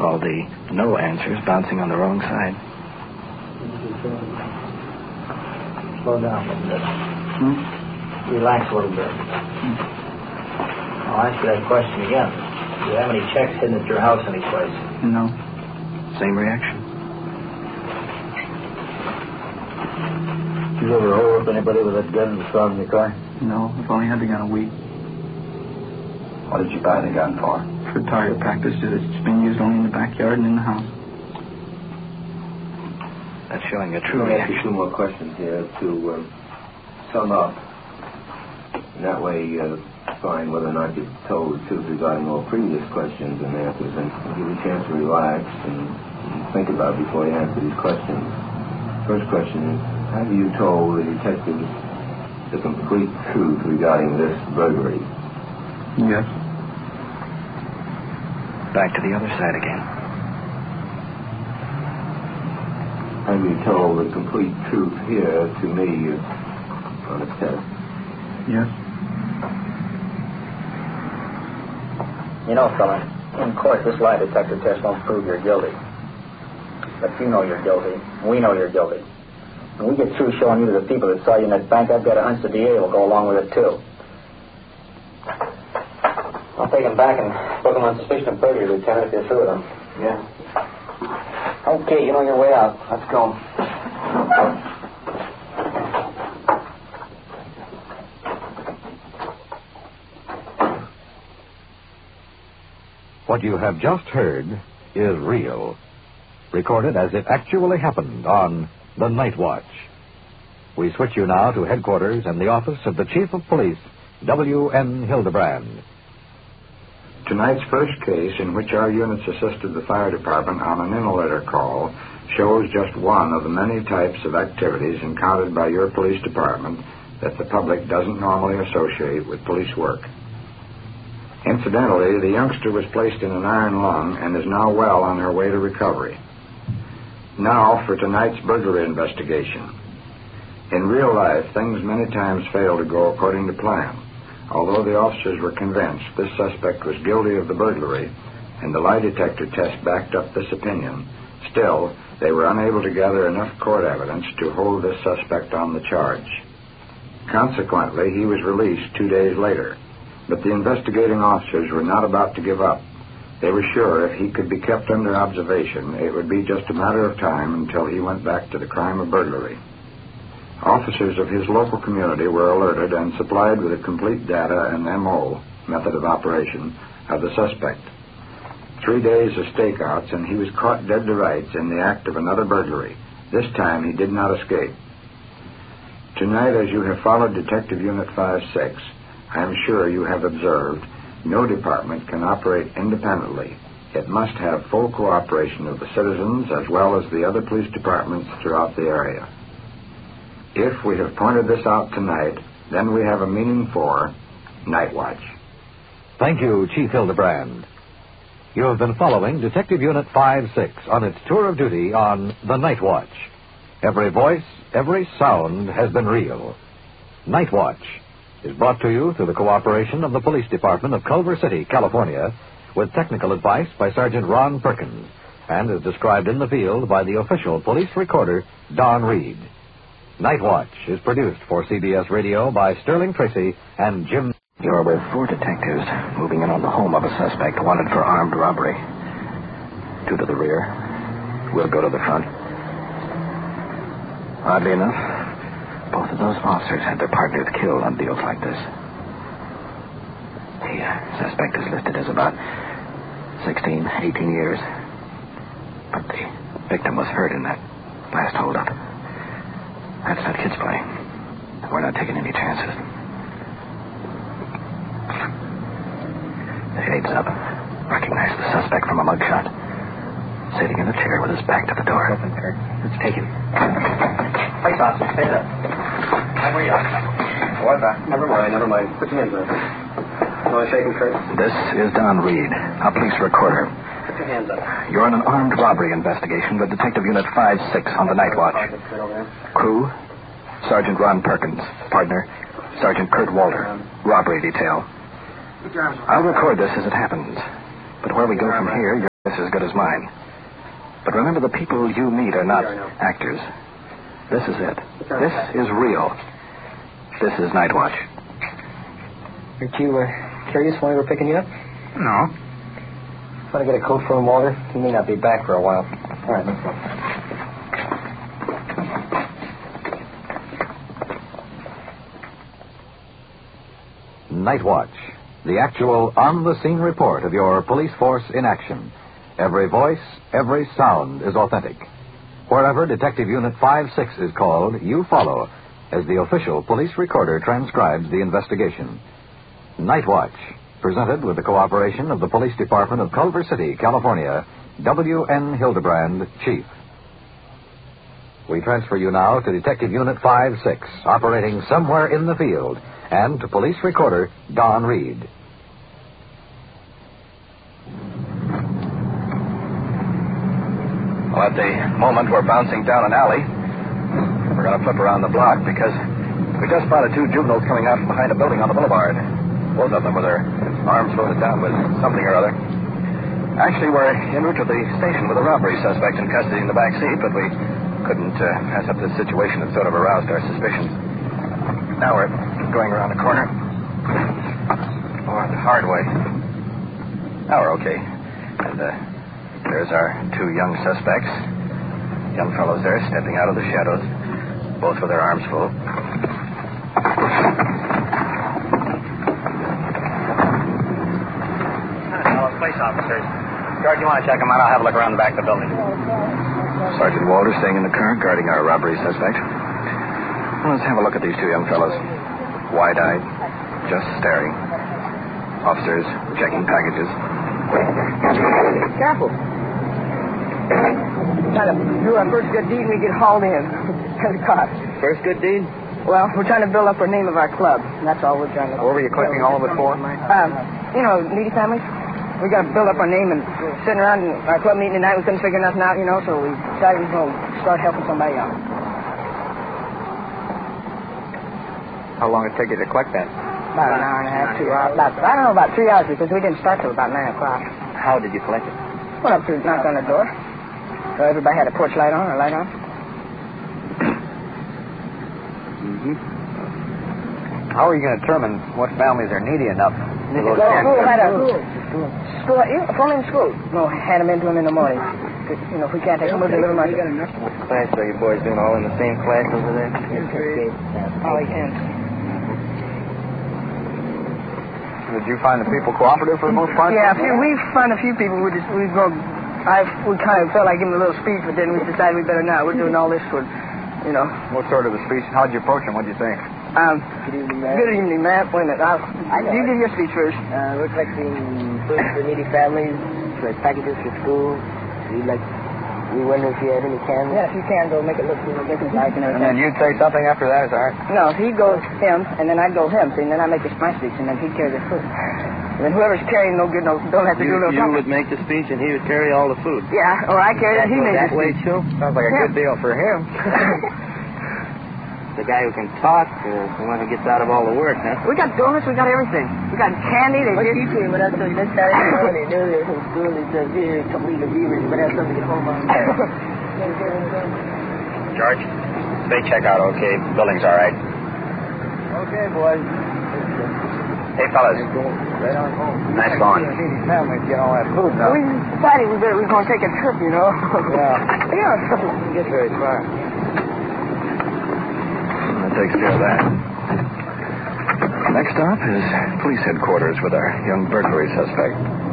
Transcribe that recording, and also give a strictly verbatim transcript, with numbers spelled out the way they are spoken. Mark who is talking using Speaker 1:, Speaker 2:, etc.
Speaker 1: All the no answers bouncing on the wrong side.
Speaker 2: Slow down a little bit.
Speaker 1: Hmm?
Speaker 2: Relax a little bit. Hmm. I'll ask you that question again. Do you have any checks hidden at your house anyplace?
Speaker 1: No. Same reaction.
Speaker 2: Did you ever hold up anybody with that gun that was found in your car?
Speaker 1: No, I've only had the gun a week.
Speaker 3: What did you buy the gun for?
Speaker 1: For target practice. It's been used only in the backyard and in the house. That's showing a true
Speaker 3: Let me ask
Speaker 1: reaction.
Speaker 3: you two more questions here to uh, sum up. And that way, uh, find whether or not you've told the truth regarding all previous questions and answers, and give you a chance to relax and, and think about it before you answer these questions. First question is, have you told the detectives the complete truth regarding this burglary?
Speaker 1: Yes. Back to the other side again.
Speaker 3: Have you told the complete truth here to me on a test?
Speaker 1: Yes.
Speaker 2: You know, fella, in court, this lie detector test won't prove you're guilty. But you know you're guilty. We know you're guilty. When we get through showing you to the people that saw you in that bank, I've got a hunch the D A will go along with it, too. I'll take him back and book him on suspicion of burglary, Lieutenant, if you're through with him.
Speaker 3: Yeah.
Speaker 2: Okay, you know your way out. Let's go.
Speaker 4: What you have just heard is real. Recorded as it actually happened on The Night Watch. We switch you now to headquarters and the office of the Chief of Police, W N Hildebrand.
Speaker 5: Tonight's first case in which our units assisted the fire department on an interletter call shows just one of the many types of activities encountered by your police department that the public doesn't normally associate with police work. Incidentally, the youngster was placed in an iron lung and is now well on her way to recovery. Now for tonight's burglary investigation. In real life, things many times fail to go according to plan. Although the officers were convinced this suspect was guilty of the burglary, and the lie detector test backed up this opinion, still, they were unable to gather enough court evidence to hold this suspect on the charge. Consequently, he was released two days later. But the investigating officers were not about to give up. They were sure if he could be kept under observation, it would be just a matter of time until he went back to the crime of burglary. Officers of his local community were alerted and supplied with a complete data and M O, method of operation, of the suspect. Three days of stakeouts, and he was caught dead to rights in the act of another burglary. This time he did not escape. Tonight, as you have followed Detective Unit five six, I am sure you have observed no department can operate independently. It must have full cooperation of the citizens as well as the other police departments throughout the area. If we have pointed this out tonight, then we have a meaning for Night Watch.
Speaker 4: Thank you, Chief Hildebrand. You have been following Detective Unit five six on its tour of duty on The Night Watch. Every voice, every sound has been real. Night Watch is brought to you through the cooperation of the Police Department of Culver City, California, with technical advice by Sergeant Ron Perkins, and is described in the field by the official police recorder, Don Reed. Night Watch is produced for C B S Radio by Sterling Tracy and Jim...
Speaker 1: You're with four detectives moving in on the home of a suspect wanted for armed robbery. Two to the rear. We'll go to the front. Oddly enough, both of those officers had their partners killed on deals like this. The uh, suspect is listed as about sixteen, eighteen years. But the victim was hurt in that last holdup. That's not kids play. We're not taking any chances. The shades up. Recognize the suspect from a mugshot. Sitting in a chair with his back to the door.
Speaker 2: Open, Kurt.
Speaker 1: Let's take him.
Speaker 2: Face officer, stand up. How are you? What the? Never mind, never mind. Put your hands up. You want to shake him, Kurt?
Speaker 1: This is Don Reed, a police recorder.
Speaker 2: Put your hands up.
Speaker 1: You're in an armed robbery investigation with Detective Unit five six on the Night Watch. Crew, Sergeant Ron Perkins. Partner, Sergeant Kurt Walter. Robbery detail. I'll record this as it happens. But where we go from here, you're This is as good as mine. But remember, the people you meet are not actors. This is it. This is real. This is Night Watch.
Speaker 6: Aren't you uh, curious why we're picking you up?
Speaker 5: No.
Speaker 6: Want to get a coat for him, Walter? He may not be back for a while. All right, let's go.
Speaker 4: Night Watch, the actual on-the-scene report of your police force in action. Every voice, every sound is authentic. Wherever Detective Unit five six is called, you follow as the official police recorder transcribes the investigation. Night Watch, presented with the cooperation of the Police Department of Culver City, California, W N Hildebrand, Chief. We transfer you now to Detective Unit five six, operating somewhere in the field, and to Police Recorder Don Reed.
Speaker 1: Well, at the moment, we're bouncing down an alley. We're going to flip around the block because we just spotted two juveniles coming out from behind a building on the boulevard. Both of them with their arms loaded down with something or other. Actually, we're en route to the station with a robbery suspect in custody in the back seat, but we couldn't uh, pass up this situation that sort of aroused our suspicions. Now we're going around the corner. Or the hard way. Now we're okay. And uh, there's our two young suspects. Young fellows there stepping out of the shadows, both with their arms full.
Speaker 2: Police officers. George, you want to check them out? I'll have a look around the back of the building.
Speaker 1: Sergeant Walter staying in the car, guarding our robbery suspect. Well, let's have a look at these two young fellows. Wide-eyed, just staring. Officers checking packages.
Speaker 7: Careful. Trying to do our first good deed and we get hauled in. To the car.
Speaker 6: First good deed?
Speaker 7: Well, we're trying to build up our name of our club. That's all we're trying to do.
Speaker 6: What were you collecting all of it for?
Speaker 7: Um, you know, needy families. We got to build up our name, and sitting around in our club meeting tonight, we couldn't figure nothing out, you know, so we decided we were going to start helping somebody out.
Speaker 6: How long did it take you to collect that?
Speaker 7: About an hour and a half, two hours. About, I don't know, about three hours, because we didn't start till about nine o'clock.
Speaker 6: How did you collect it?
Speaker 7: Went up to knocked on the door. So everybody had a porch light on, or light on.
Speaker 6: Mm-hmm. How are you going to determine what families are needy enough?
Speaker 7: Well, school had a school, yeah, from in school. No, hand them into them in the morning. You know, if we can't take them, we'll deliver them ourselves.
Speaker 6: Class, are you boys doing all in the same class over there?
Speaker 7: All we can.
Speaker 6: Did you find the people cooperative for the most part?
Speaker 7: Yeah, a few, we found a few people. We just we go. I we kind of felt like giving a little speech, but then we decided we better not. We're doing all this for, you know.
Speaker 6: What sort of a speech? How'd you approach them? What'd you think?
Speaker 7: Um, good evening, ma'am. Good evening, ma'am. Wait a minute. I'll, you give your speech first.
Speaker 8: Uh, we're collecting food for needy families, like packages for school. We like. We wonder if you had any cans.
Speaker 7: Yeah, if you can, go make it look, you know, make it like and everything.
Speaker 6: And then you'd say something after that, is that right?
Speaker 7: No, he goes him, and then I go him. See, and then I make this my speech, and then he'd carry the food. And then whoever's carrying no good, no don't have to
Speaker 8: you,
Speaker 7: do no.
Speaker 8: You would make the speech, and he would carry all the food.
Speaker 7: Yeah, or I carry it, and he made
Speaker 8: that
Speaker 7: the
Speaker 8: way
Speaker 7: speech.
Speaker 8: too.
Speaker 6: Sounds like a
Speaker 7: Yeah.
Speaker 6: good deal for him.
Speaker 8: The guy who can talk, or the one who gets out of all the work, huh?
Speaker 7: We got donuts, we got everything. We got candy. They
Speaker 8: What
Speaker 7: give
Speaker 8: you when I told you this Saturday morning earlier from school, he says, here, come leave the beavers, but have something to get home on.
Speaker 2: George, they check out okay. Building's all right.
Speaker 6: Okay, boys.
Speaker 2: Hey, fellas.
Speaker 6: Right on home.
Speaker 2: Nice going.
Speaker 6: Needy families get all that food now.
Speaker 7: We decided we better, we were going to take a trip, you know.
Speaker 6: Yeah.
Speaker 7: Yeah.
Speaker 6: Don't get very far.
Speaker 1: That takes care of that. Next stop is police headquarters with our young burglary suspect.